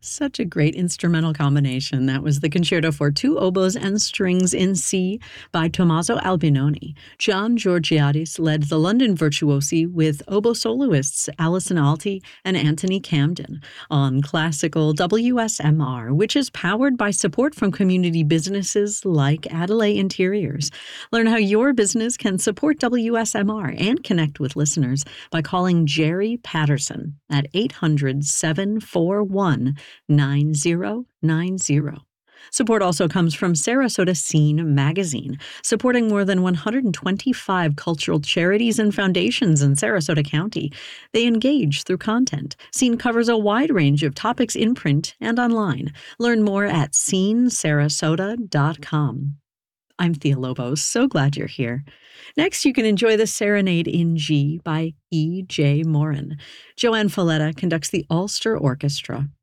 Such a great instrumental combination. That was the Concerto for Two Oboes and Strings in C by Tommaso Albinoni. John Georgiadis led the London Virtuosi with oboe soloists Alison Alty and Anthony Camden on classical WSMR, which is powered by support from community businesses like Adelaide Interiors. Learn how your business can support WSMR and connect with listeners by calling Jerry Patterson at 800-741 9090. Support also comes from Sarasota Scene Magazine, supporting more than 125 cultural charities and foundations in Sarasota County. They engage through content. Scene covers a wide range of topics in print and online. Learn more at scenesarasota.com. I'm Thea Lobos. So glad you're here. Next, you can enjoy the Serenade in G by E.J. Morin. Joanne Falletta conducts the Ulster Orchestra.